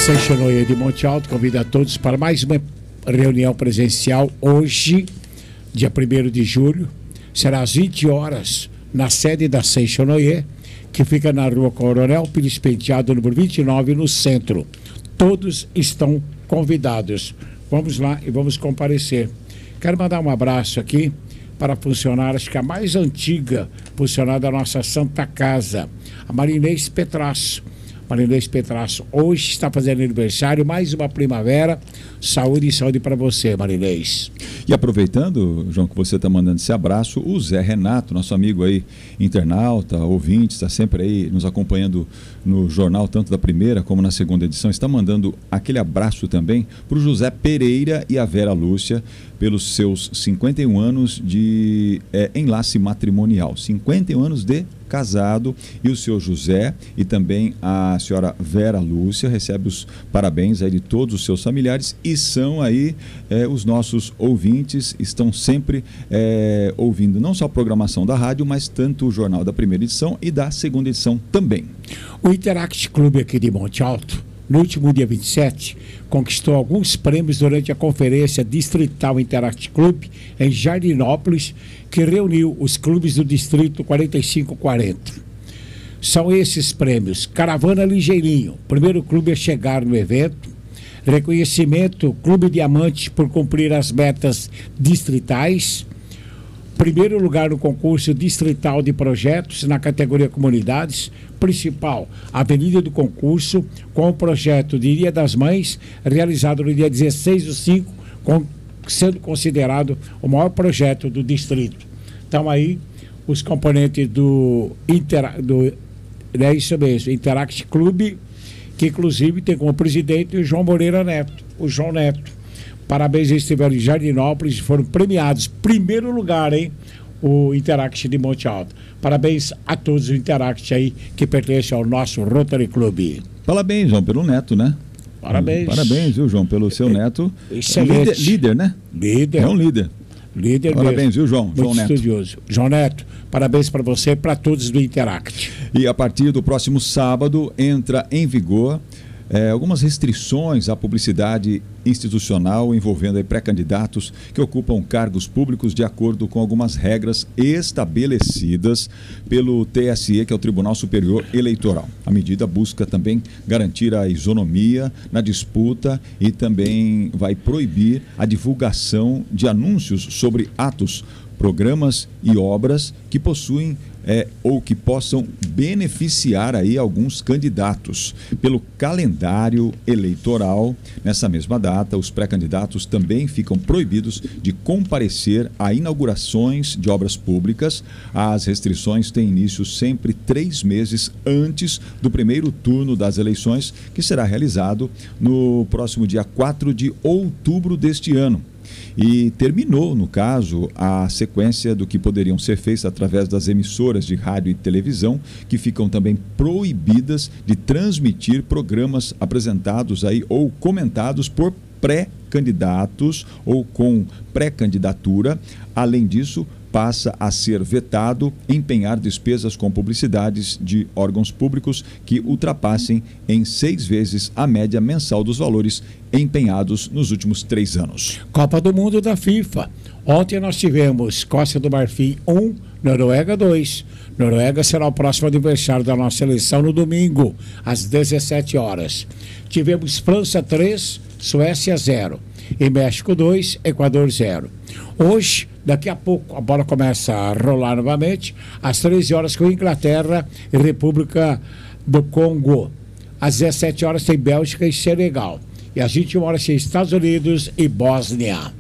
Seixonoia de Monte Alto convida a todos para mais uma reunião presencial hoje, dia 1º de julho. Será às 20 horas na sede da Seixonoia, que fica na rua Coronel Pires Penteado, número 29, no centro. Todos estão convidados. Vamos lá e vamos comparecer. Quero mandar um abraço aqui para a funcionária, acho que a mais antiga funcionária da nossa Santa Casa, a Marinês Petraço. Marinês Petraço hoje está fazendo aniversário, mais uma primavera. Saúde e saúde para você, Marinês. E aproveitando, João, que você está mandando esse abraço, o Zé Renato, nosso amigo aí, internauta, ouvinte, está sempre aí nos acompanhando no jornal, tanto da primeira como na segunda edição, está mandando aquele abraço também para o José Pereira e a Vera Lúcia, pelos seus 51 anos de enlace matrimonial. 51 anos de casado, e o senhor José e também a senhora Vera Lúcia recebe os parabéns aí de todos os seus familiares, e são aí os nossos ouvintes, estão sempre ouvindo não só a programação da rádio, mas tanto o jornal da primeira edição e da segunda edição também. O Interact Clube aqui de Monte Alto, no último dia 27, conquistou alguns prêmios durante a conferência distrital Interact Clube em Jardinópolis, que reuniu os clubes do distrito 4540. São esses prêmios: Caravana Ligeirinho, primeiro clube a chegar no evento; reconhecimento Clube Diamante por cumprir as metas distritais; primeiro lugar no concurso distrital de projetos na categoria comunidades; principal avenida do concurso, com o projeto de Dia das Mães, realizado no dia 16/5, sendo considerado o maior projeto do distrito. Então aí os componentes do isso mesmo, Interact Clube, que inclusive tem como presidente o João Moreira Neto, o João Neto. Parabéns, eles estiveram em Jardinópolis, foram premiados. Primeiro lugar, hein? O Interact de Monte Alto. Parabéns a todos o Interact aí, que pertence ao nosso Rotary Club. Parabéns, João, pelo neto, né? Parabéns. Parabéns, viu, João, pelo seu neto. Excelente. Líder, né? Líder. É um líder. Líder parabéns, mesmo. Viu, João? Muito João Neto. estudioso. João Neto, parabéns para você e para todos do Interact. E a partir do próximo sábado entra em vigor algumas restrições à publicidade institucional envolvendo aí pré-candidatos que ocupam cargos públicos de acordo com algumas regras estabelecidas pelo TSE, que é o Tribunal Superior Eleitoral. A medida busca também garantir a isonomia na disputa e também vai proibir a divulgação de anúncios sobre atos, programas e obras que possuem ou que possam beneficiar aí alguns candidatos. Pelo calendário eleitoral, nessa mesma data, os pré-candidatos também ficam proibidos de comparecer a inaugurações de obras públicas. As restrições têm início sempre 3 meses antes do primeiro turno das eleições, que será realizado no próximo dia 4 de outubro deste ano. E terminou, no caso, a sequência do que poderiam ser feitos através das emissoras de rádio e televisão, que ficam também proibidas de transmitir programas apresentados aí ou comentados por pré-candidatos ou com pré-candidatura. Além disso, passa a ser vetado empenhar despesas com publicidades de órgãos públicos que ultrapassem em 6 vezes a média mensal dos valores empenhados nos últimos 3 anos. Copa do Mundo da FIFA. Ontem nós tivemos Costa do Marfim 1, Noruega 2. Noruega será o próximo adversário da nossa seleção no domingo, às 17 horas. Tivemos França 3, Suécia 0. E México 2, Equador 0. Hoje, daqui a pouco, a bola começa a rolar novamente, às 13 horas com Inglaterra e República do Congo. Às 17 horas tem Bélgica e Senegal. E às 21 horas tem Estados Unidos e Bósnia.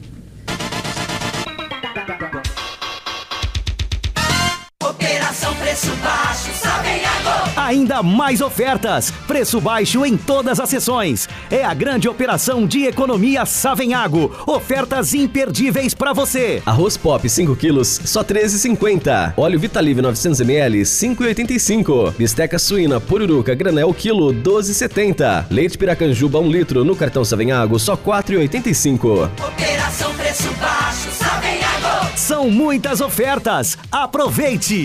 Operação Preço Baixo, Savenhago. Ainda mais ofertas, preço baixo em todas as seções. É a grande operação de economia Savenhago. Ofertas imperdíveis para você. Arroz Pop 5 quilos, só R$ 13,50. Óleo Vitalive 900 ml, R$ 5,85. Bisteca suína Pururuca granel quilo, R$ 12,70. Leite Piracanjuba 1 litro no cartão Savenhago, só R$ 4,85. Operação Preço Baixo, Savenhago. São muitas ofertas. Aproveite!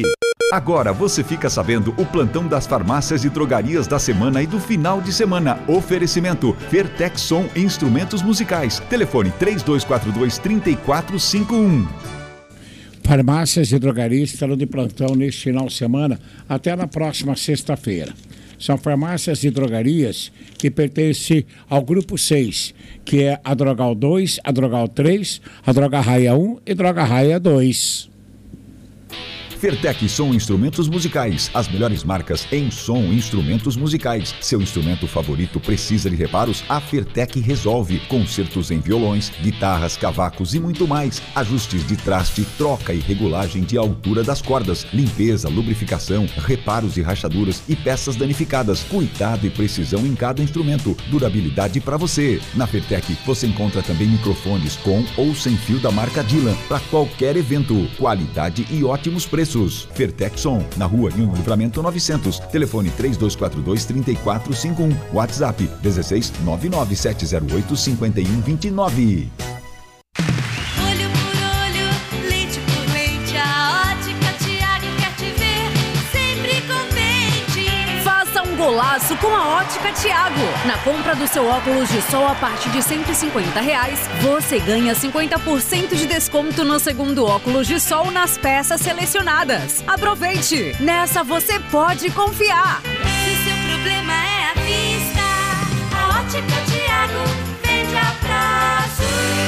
Agora você fica sabendo o plantão das farmácias e drogarias da semana e do final de semana. Oferecimento Fertexson Instrumentos Musicais. Telefone 3242-3451. Farmácias e drogarias estarão de plantão neste final de semana até na próxima sexta-feira. São farmácias e drogarias que pertencem ao Grupo 6, que é a Drogal 2, a Drogal 3, a Droga Raia 1 e Droga Raia 2. Fertec Som Instrumentos Musicais, as melhores marcas em som e instrumentos musicais. Seu instrumento favorito precisa de reparos? A Fertec resolve. Concertos em violões, guitarras, cavacos e muito mais. Ajustes de traste, troca e regulagem de altura das cordas, limpeza, lubrificação, reparos e rachaduras e peças danificadas. Cuidado e precisão em cada instrumento. Durabilidade para você. Na Fertec você encontra também microfones com ou sem fio da marca Dylan para qualquer evento. Qualidade e ótimos preços. Fertexson, na rua Rio Livramento 900. Telefone 3242-3451. WhatsApp 16 99708 5129. Olho por olho, leite por leite, a Ótica Tiago quer te ver sempre contente. Faça um golaço com a Ótica Tiago. Na compra do seu óculos de sol a partir de R$150, você ganha 50% de desconto no segundo óculos de sol nas peças selecionadas. Aproveite! Nessa você pode confiar. Se seu problema é a vista, a Ótica Tiago vende a prazo.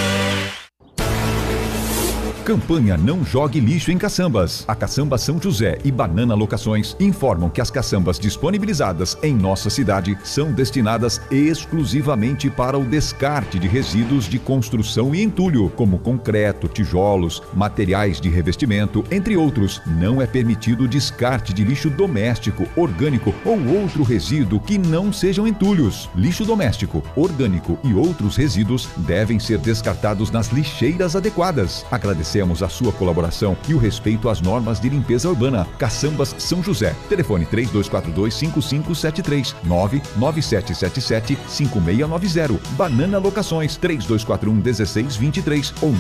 Campanha Não Jogue Lixo em Caçambas. A Caçamba São José e Banana Locações informam que as caçambas disponibilizadas em nossa cidade são destinadas exclusivamente para o descarte de resíduos de construção e entulho, como concreto, tijolos, materiais de revestimento, entre outros. Não é permitido o descarte de lixo doméstico, orgânico ou outro resíduo que não sejam entulhos. Lixo doméstico, orgânico e outros resíduos devem ser descartados nas lixeiras adequadas. Agradecemos a sua colaboração e o respeito às normas de limpeza urbana. Caçambas São José. Telefone 3242-5573 99777-5690. Banana Locações 3241-1623 ou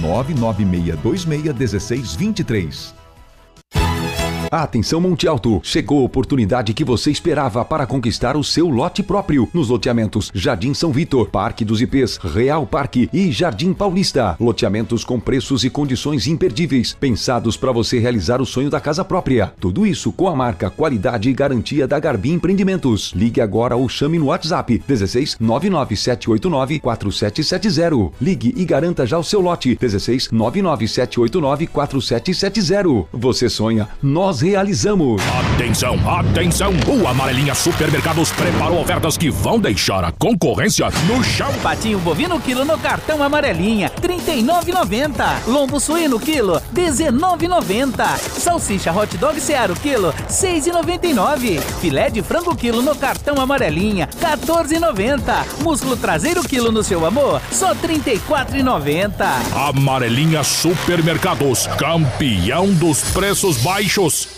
99626-1623. Atenção Monte Alto, chegou a oportunidade que você esperava para conquistar o seu lote próprio nos loteamentos Jardim São Vitor, Parque dos IPs, Real Parque e Jardim Paulista. Loteamentos com preços e condições imperdíveis, pensados para você realizar o sonho da casa própria. Tudo isso com a marca, qualidade e garantia da Garbi Empreendimentos. Ligue agora ou chame no WhatsApp 16 99789 4770. Ligue e garanta já o seu lote 16 99789 4770. Você sonha, nós realizamos. Atenção, atenção! O Amarelinha Supermercados preparou ofertas que vão deixar a concorrência no chão. Patinho bovino quilo no cartão Amarelinha, R$ 39,90. Lombo suíno quilo, R$ 19,90. Salsicha hot dog Searo quilo, R$ 6,99. Filé de frango quilo no cartão Amarelinha, R$ 14,90. Músculo traseiro quilo no seu amor, só R$ 34,90. Amarelinha Supermercados, campeão dos preços baixos.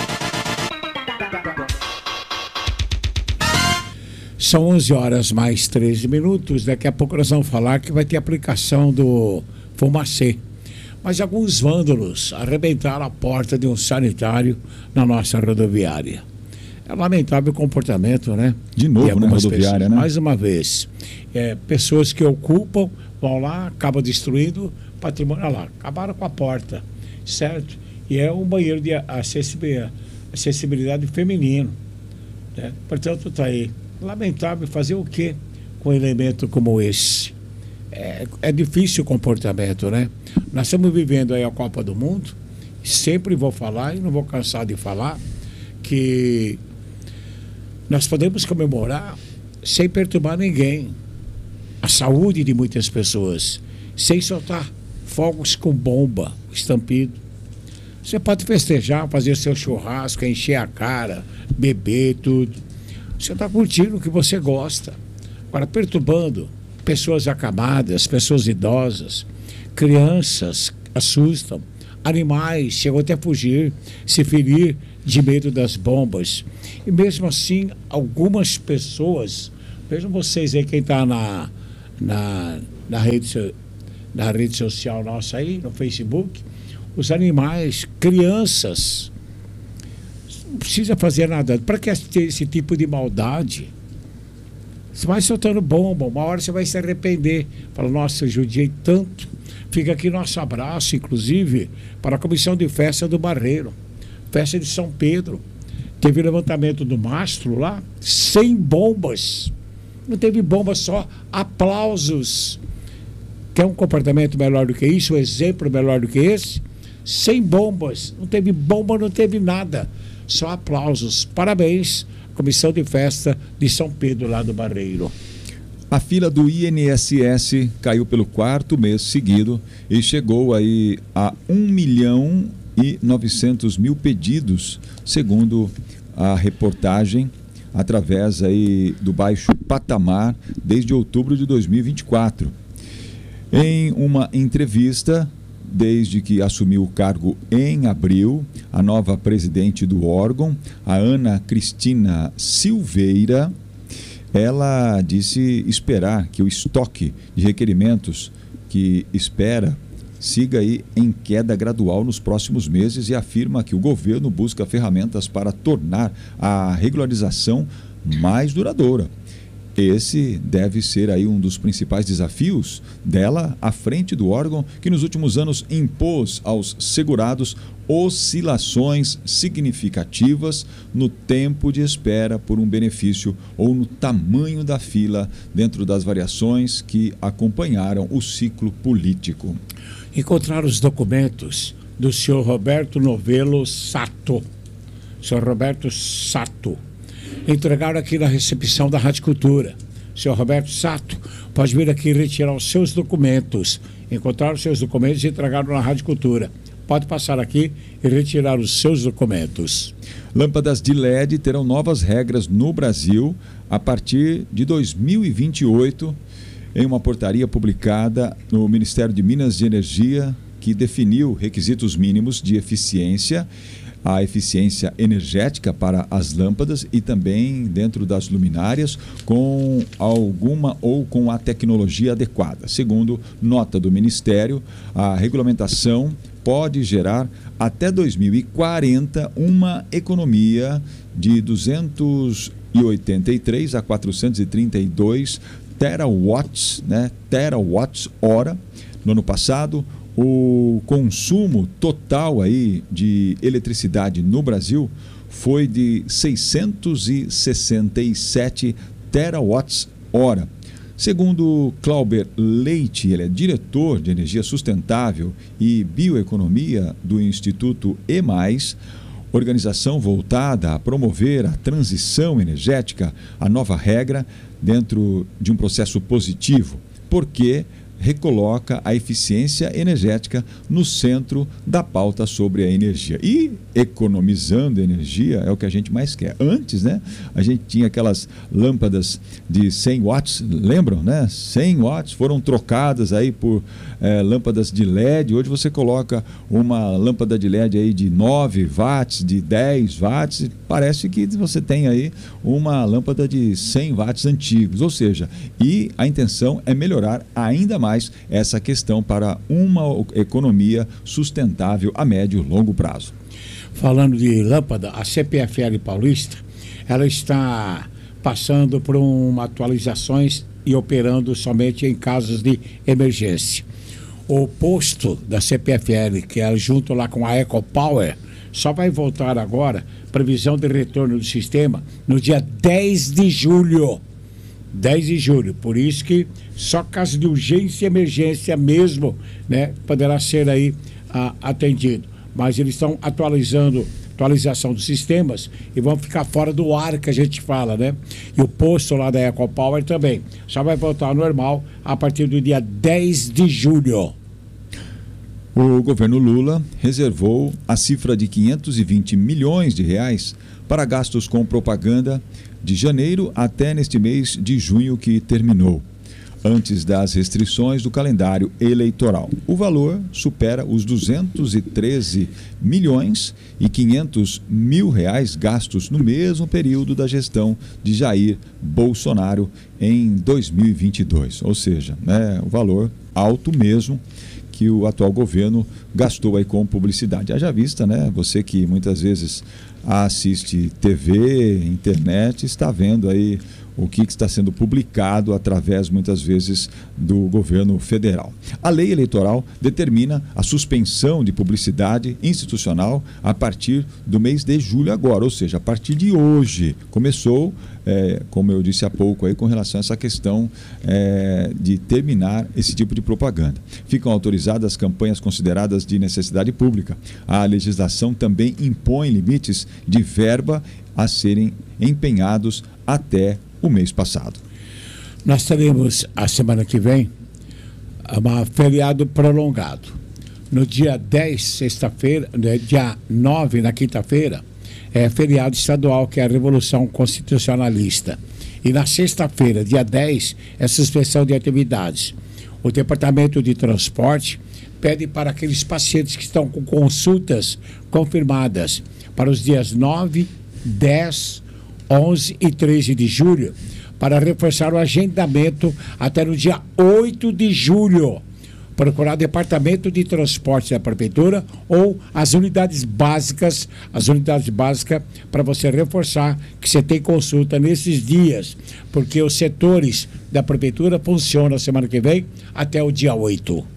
São 11 horas mais 13 minutos. Daqui a pouco nós vamos falar que vai ter aplicação do Fumacê. Mas alguns vândalos arrebentaram a porta de um sanitário na nossa rodoviária. É lamentável o comportamento, né? De novo na rodoviária, pessoas, né? Mais uma vez. Pessoas que ocupam, vão lá, acabam destruindo patrimônio. Olha lá, acabaram com a porta, certo? E é um banheiro de acessibilidade feminino, né? Portanto, está aí. Lamentável fazer o quê com um elemento como esse? É difícil o comportamento, né? Nós estamos vivendo aí a Copa do Mundo. Sempre vou falar e não vou cansar de falar que nós podemos comemorar sem perturbar ninguém, a saúde de muitas pessoas, sem soltar fogos com bomba, estampido. Você pode festejar, fazer seu churrasco, encher a cara, beber, tudo. Você está curtindo o que você gosta. Agora, perturbando pessoas acamadas, pessoas idosas, crianças assustam, animais chegam até a fugir, se ferir de medo das bombas. E mesmo assim, algumas pessoas, vejam vocês aí, quem está na rede social nossa aí, no Facebook, os animais, crianças, Não precisa fazer nada. Para que ter esse tipo de maldade? Você vai soltando bomba, uma hora você vai se arrepender. Fala, nossa, eu judiei tanto. Fica aqui nosso abraço, inclusive, para a comissão de festa do Barreiro. Festa de São Pedro. Teve levantamento do mastro lá, 100 bombas. Não teve bomba, só aplausos. Quer um comportamento melhor do que isso? Um exemplo melhor do que esse? 100 bombas. Não teve bomba, não teve nada. Só aplausos. Parabéns, comissão de festa de São Pedro lá do Barreiro. A fila do INSS caiu pelo 4º mês seguido e chegou aí a 1.900.000 pedidos, segundo a reportagem, através aí do baixo patamar desde outubro de 2024. Em uma entrevista, desde que assumiu o cargo em abril, a nova presidente do órgão, a Ana Cristina Silveira, ela disse esperar que o estoque de requerimentos que espera siga aí em queda gradual nos próximos meses e afirma que o governo busca ferramentas para tornar a regularização mais duradoura. Esse deve ser aí um dos principais desafios dela à frente do órgão, que nos últimos anos impôs aos segurados oscilações significativas no tempo de espera por um benefício ou no tamanho da fila dentro das variações que acompanharam o ciclo político. Encontrar os documentos do senhor Roberto Novelo Sato. Senhor Roberto Sato. Entregaram aqui na recepção da Rádio Cultura. Senhor Roberto Sato, pode vir aqui retirar os seus documentos. Encontraram os seus documentos e entregaram na Rádio Cultura. Pode passar aqui e retirar os seus documentos. Lâmpadas de LED terão novas regras no Brasil a partir de 2028, em uma portaria publicada no Ministério de Minas e Energia, que definiu requisitos mínimos de eficiência, a eficiência energética para as lâmpadas e também dentro das luminárias com alguma ou com a tecnologia adequada. Segundo nota do Ministério, a regulamentação pode gerar até 2040 uma economia de 283 a 432 terawatts, terawatt-hora. No ano passado, o consumo total aí de eletricidade no Brasil foi de 667 terawatts-hora. Segundo Clauber Leite, ele é diretor de Energia Sustentável e Bioeconomia do Instituto E+, organização voltada a promover a transição energética, a nova regra dentro de um processo positivo, porque recoloca a eficiência energética no centro da pauta sobre a energia. E economizando energia é o que a gente mais quer. Antes, a gente tinha aquelas lâmpadas de 100 watts, lembram, 100 watts foram trocadas aí por lâmpadas de LED. Hoje você coloca uma lâmpada de LED aí de 9 watts, de 10 watts, parece que você tem aí uma lâmpada de 100 watts antigos. Ou seja, e a intenção é melhorar ainda mais essa questão para uma economia sustentável a médio e longo prazo. Falando de lâmpada, a CPFL Paulista, ela está passando por atualizações e operando somente em casos de emergência. O posto da CPFL, que é junto lá com a EcoPower, só vai voltar agora, previsão de retorno do sistema, no dia 10 de julho. 10 de julho, por isso que só caso de urgência e emergência mesmo, poderá ser aí atendido. Mas eles estão atualização dos sistemas e vão ficar fora do ar, que a gente fala, E o posto lá da EcoPower também só vai voltar ao normal a partir do dia 10 de julho. O governo Lula reservou a cifra de 520 milhões de reais para gastos com propaganda de janeiro até neste mês de junho que terminou, antes das restrições do calendário eleitoral. O valor supera os 213 milhões e 500 mil reais gastos no mesmo período da gestão de Jair Bolsonaro em 2022. Ou seja, o valor alto mesmo que o atual governo gastou aí com publicidade. Haja vista, né? Você que muitas vezes assiste TV, internet, está vendo aí o que está sendo publicado através, muitas vezes, do governo federal. A lei eleitoral determina a suspensão de publicidade institucional a partir do mês de julho agora, ou seja, a partir de hoje. Começou, como eu disse há pouco, aí, com relação a essa questão de terminar esse tipo de propaganda. Ficam autorizadas campanhas consideradas de necessidade pública. A legislação também impõe limites de verba a serem empenhados até o mês passado. Nós teremos a semana que vem um feriado prolongado. No dia 10, sexta-feira, dia 9, na quinta-feira, é feriado estadual, que é a Revolução Constitucionalista. E na sexta-feira, dia 10, é suspensão de atividades. O Departamento de Transporte pede para aqueles pacientes que estão com consultas confirmadas para os dias 9, 10, 11 e 13 de julho, para reforçar o agendamento até no dia 8 de julho. Procurar o Departamento de Transportes da Prefeitura ou as unidades básicas para você reforçar que você tem consulta nesses dias, porque os setores da Prefeitura funcionam semana que vem até o dia 8.